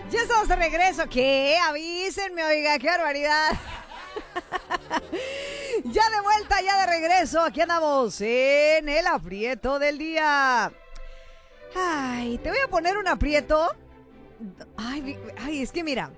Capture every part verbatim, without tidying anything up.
Ya estamos de regreso. ¿Qué? Avísenme, oiga, qué barbaridad. Ya de vuelta, ya de regreso. Aquí andamos en el aprieto del día. Ay, te voy a poner un aprieto. Ay, ay, es que mira.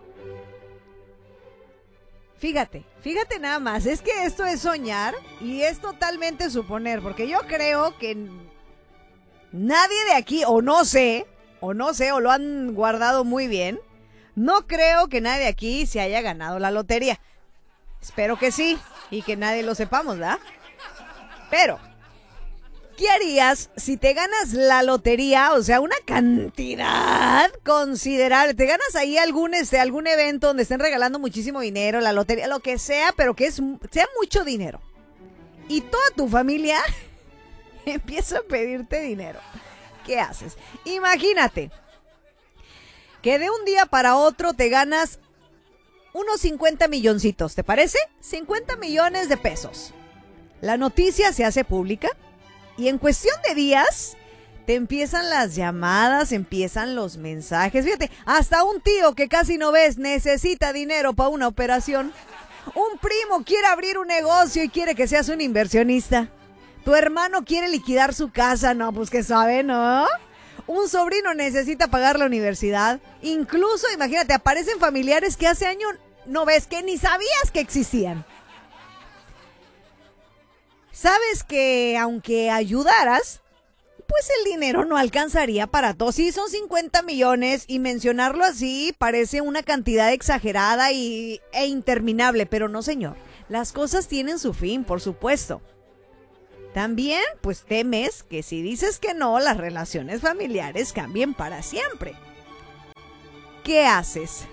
Fíjate, fíjate nada más. Es que esto es soñar y es totalmente suponer. Porque yo creo que nadie de aquí, o no sé, o no sé, o lo han guardado muy bien. No creo que nadie de aquí se haya ganado la lotería. Espero que sí, y que nadie lo sepamos, ¿verdad? Pero, ¿qué harías si te ganas la lotería? O sea, una cantidad considerable. Te ganas ahí algún, este, algún evento donde estén regalando muchísimo dinero, la lotería, lo que sea, pero que es, sea mucho dinero. Y toda tu familia empieza a pedirte dinero. ¿Qué haces? Imagínate que de un día para otro te ganas unos cincuenta milloncitos, ¿te parece? cincuenta millones de pesos. La noticia se hace pública y en cuestión de días te empiezan las llamadas, empiezan los mensajes. Fíjate, hasta un tío que casi no ves necesita dinero para una operación. Un primo quiere abrir un negocio y quiere que seas un inversionista. Tu hermano quiere liquidar su casa, no, pues que sabe, ¿no? Un sobrino necesita pagar la universidad. Incluso, imagínate, aparecen familiares que hace años no ves, que ni sabías que existían. Sabes que aunque ayudaras, pues el dinero no alcanzaría para todos. Sí, son cincuenta millones y mencionarlo así parece una cantidad exagerada y, e interminable, pero no, señor. Las cosas tienen su fin, por supuesto. También, pues temes que si dices que no, las relaciones familiares cambien para siempre. ¿Qué haces?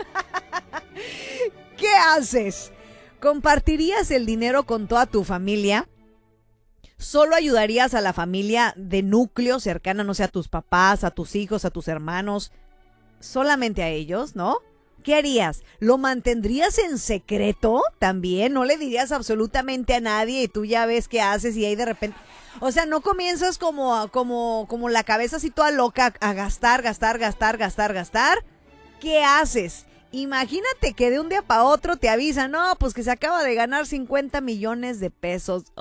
¿Qué haces? ¿Compartirías el dinero con toda tu familia? ¿Solo ayudarías a la familia de núcleo cercana, no sé, a tus papás, a tus hijos, a tus hermanos? Solamente a ellos, ¿no? ¿Qué harías? ¿Lo mantendrías en secreto también? ¿No le dirías absolutamente a nadie y tú ya ves qué haces y ahí de repente... O sea, no comienzas como, como, como la cabeza así toda loca a gastar, gastar, gastar, gastar, gastar. ¿Qué haces? Imagínate que de un día para otro te avisan, no, pues que se acaba de ganar cincuenta millones de pesos. ¡Oh!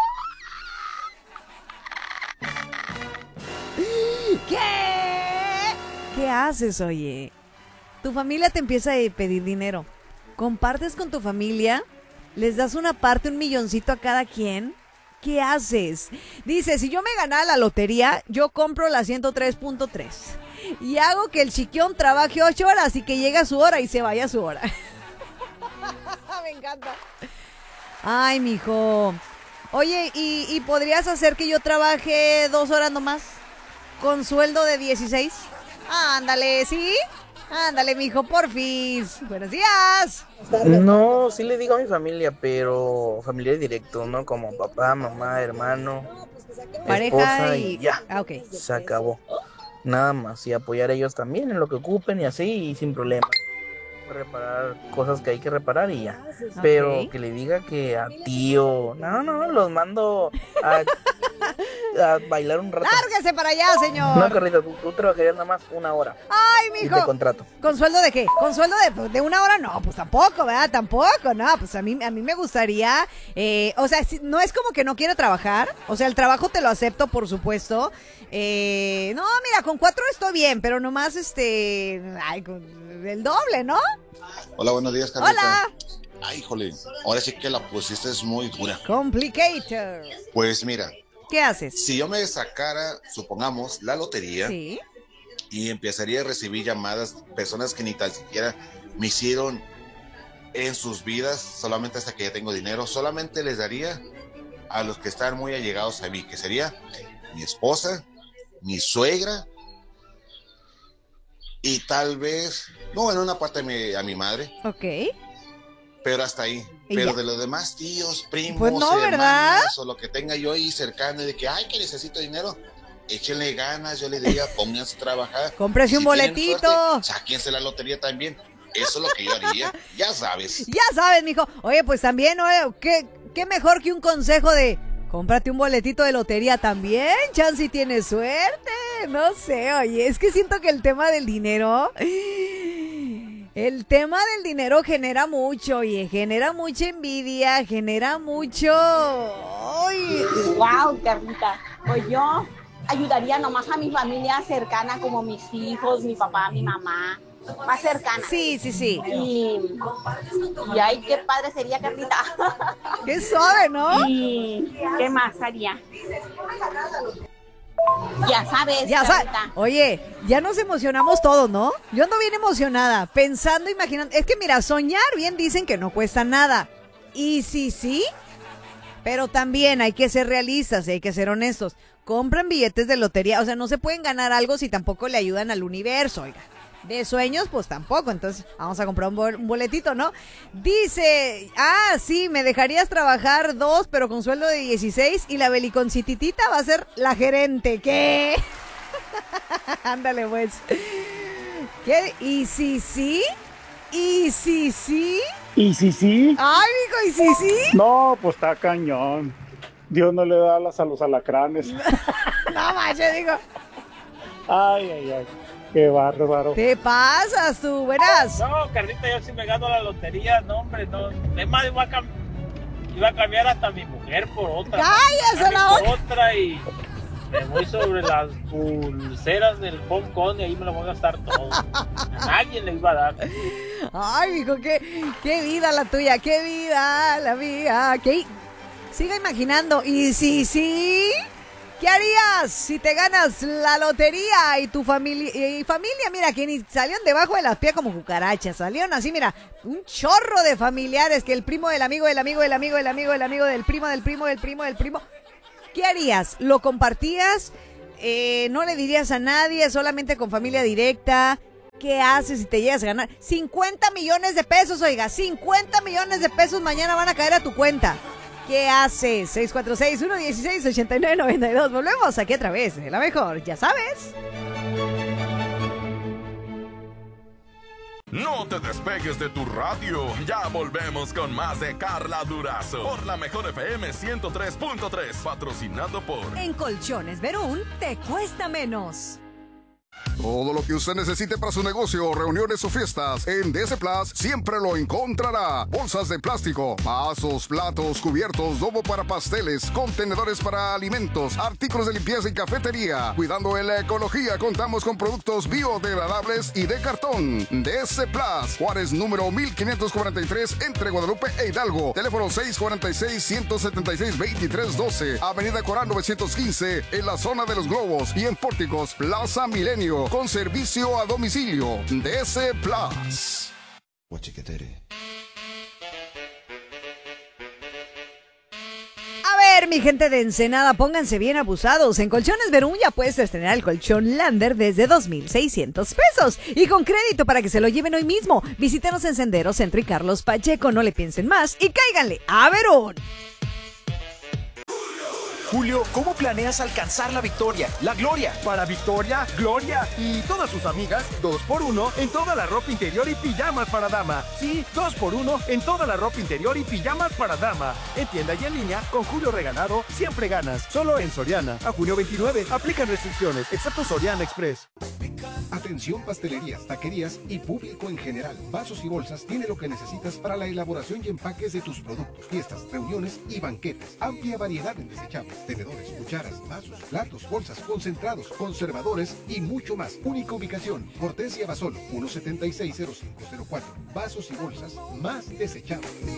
¿Qué? ¿Qué haces, oye? Tu familia te empieza a pedir dinero. ¿Compartes con tu familia? ¿Les das una parte, un milloncito a cada quien? ¿Qué haces? Dice, si yo me ganara la lotería, yo compro la ciento tres punto tres. Y hago que el chiquión trabaje ocho horas y que llegue a su hora y se vaya a su hora. Me encanta. Ay, mijo. Oye, ¿y, ¿y podrías hacer que yo trabaje dos horas nomás? ¿Con sueldo de dieciséis? Ándale, ¿sí? Ándale, mijo, porfis. Buenos días. No, sí le digo a mi familia, pero familiar directo, ¿no? Como papá, mamá, hermano, pareja esposa y, y... ya. Ah, ok. Se acabó. Nada más. Y apoyar a ellos también en lo que ocupen y así, y sin problema. Reparar cosas que hay que reparar y ya. Pero Ok. que le diga que a tío... No, no, no, los mando a... a bailar un rato. ¡Lárguese para allá, señor! No, Carlita, tú, tú trabajarías nada más una hora. ¡Ay, Y mijo! te contrato. ¿Con sueldo de qué? ¿Con sueldo de, de una hora? No, pues tampoco, ¿verdad? Tampoco, no, pues a mí, a mí me gustaría, eh, o sea, si, no es como que no quiero trabajar, o sea, el trabajo te lo acepto, por supuesto. Eh, no, mira, con cuatro estoy bien, pero nomás, este, ay, con el doble, ¿no? Hola, buenos días, Carlita. Hola. Ay, híjole, ahora sí que la pusiste es muy dura. Complicator. Pues mira, ¿Qué haces? si yo me sacara, supongamos, la lotería, Sí. y empezaría a recibir llamadas, personas que ni tan siquiera me hicieron en sus vidas, solamente hasta que ya tengo dinero, solamente les daría a los que están muy allegados a mí, que sería mi esposa, mi suegra, y tal vez, no, en una parte a mi, a mi madre. Ok. Pero hasta ahí. Y Pero ya. de los demás tíos, primos, Pues no, hermanas, ¿verdad? o lo que tenga yo ahí cercano, y de que, ay, que necesito dinero, échenle ganas, yo les diría, pónganse a trabajar. Cómprese un Si tienen boletito. suerte, sáquense la lotería también. Eso es lo que yo haría, ya sabes. Ya sabes, mijo. Oye, pues también, oye, ¿qué, qué mejor que un consejo de cómprate un boletito de lotería también, chance y tienes suerte. no sé, oye, es que siento que el tema del dinero, el tema del dinero genera mucho, oye, genera mucha envidia, genera mucho... ¡Ay! Wow, Carlita. Pues yo ayudaría nomás a mi familia cercana, como mis hijos, mi papá, mi mamá, más cercana. Sí, sí, sí. Y, y ay, qué padre sería, Carlita. Qué suave, ¿no? Y qué más haría. Ya sabes, Ya sabes. Carlita. Oye, ya nos emocionamos todos, ¿no? Yo ando bien emocionada, pensando, imaginando. Es que mira, soñar bien dicen que no cuesta nada. Y sí, sí, pero también hay que ser realistas y hay que ser honestos. Compran billetes de lotería, o sea, no se pueden ganar algo si tampoco le ayudan al universo, oiga. De sueños, pues tampoco, entonces vamos a comprar un, bol- un boletito, ¿no? Dice, ah, sí, me dejarías trabajar dos, pero con sueldo de dieciséis y la beliconcititita va a ser la gerente, ¿qué? Ándale, pues. ¿Qué? ¿Y si sí? ¿Y si sí? ¿Y si sí? Ay, mijo, ¿y si sí? No, pues está cañón. Dios no le da alas a los alacranes. No manches, digo. Ay, ay, ay. Qué bárbaro. Te pasas tú, buenas. No, Carlita, yo si me gano la lotería, no, hombre, no. Es más, iba a, cam- iba a cambiar hasta a mi mujer por otra. ¡Cállese la por boca! otra y me voy sobre las pulseras del Hong Kong y ahí me lo voy a gastar todo. A nadie le iba a dar. Ay, mijo, qué, qué vida la tuya, qué vida la mía. ¿Qué? Siga imaginando. ¿Y si sí? ¿Qué harías si te ganas la lotería y tu familia, y familia, mira, que ni salieron debajo de las pies como cucarachas, salieron así, mira, un chorro de familiares, que el primo del amigo, del amigo, del amigo, del amigo, del amigo, del primo, del primo, del primo, del primo. ¿Qué harías? ¿Lo compartías? Eh, ¿No le dirías a nadie? ¿Solamente con familia directa? ¿Qué haces si te llegas a ganar? cincuenta millones de pesos, oiga, cincuenta millones de pesos mañana van a caer a tu cuenta. ¿Qué haces? seis cuatro seis, uno uno seis, ocho nueve nueve dos. Volvemos aquí a través de la mejor, ya sabes. No te despegues de tu radio. Ya volvemos con más de Carla Durazo por la mejor F M ciento tres punto tres, patrocinado por En Colchones Verún te cuesta menos. Todo lo que usted necesite para su negocio, reuniones o fiestas, en D S Plus siempre lo encontrará. Bolsas de plástico, vasos, platos, cubiertos, domo para pasteles, contenedores para alimentos, artículos de limpieza y cafetería. Cuidando en la ecología, contamos con productos biodegradables y de cartón. D S Plus, Juárez número mil quinientos cuarenta y tres, entre Guadalupe e Hidalgo. Teléfono seis cuatro seis, uno siete seis, dos tres uno dos. Avenida Corán novecientos quince, en la zona de los Globos. Y en Pórticos, Plaza Milenio, con servicio a domicilio. D S Plus. A ver, mi gente de Ensenada, pónganse bien abusados. En Colchones Verún ya puedes estrenar el colchón Lander desde dos mil seiscientos pesos. Y con crédito para que se lo lleven hoy mismo. Visítenos en Sendero, Centro y Carlos Pacheco. No le piensen más y cáiganle a Verún. Julio, ¿cómo planeas alcanzar la victoria, la gloria? Para Victoria, Gloria y todas sus amigas, dos por uno en toda la ropa interior y pijamas para dama. Sí, dos por uno en toda la ropa interior y pijamas para dama. En tienda y en línea, con Julio Regalado, siempre ganas. Solo en Soriana. A junio veintinueve, aplican restricciones, excepto Soriana Express. Atención pastelerías, taquerías y público en general. Vasos y bolsas tiene lo que necesitas para la elaboración y empaques de tus productos, fiestas, reuniones y banquetes. Amplia variedad en desechables, tenedores, cucharas, vasos, platos, bolsas, concentrados, conservadores y mucho más. Única ubicación, Hortensia Basolo, uno siete seis cero cinco cero cuatro. Vasos y bolsas más desechables.